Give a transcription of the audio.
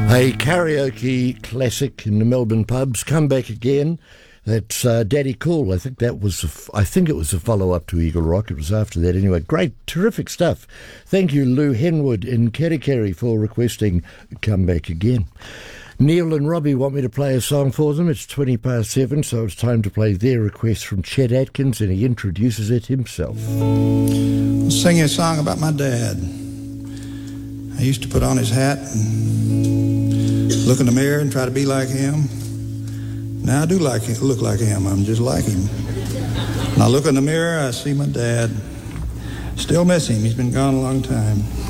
A karaoke classic in the Melbourne pubs. Come Back Again. That's Daddy Cool. I think it was a follow-up to Eagle Rock. It was after that anyway. Great, terrific stuff. Thank you, Lou Henwood in Kerikeri, for requesting Come Back Again. Neil and Robbie want me to play a song for them. It's 7:20, so it's time to play their request from Chet Atkins, and he introduces it himself. I'll sing you a song about my dad. I used to put on his hat and look in the mirror and try to be like him. Now I do look like him. I'm just like him. When I look in the mirror, I see my dad. Still miss him. He's been gone a long time.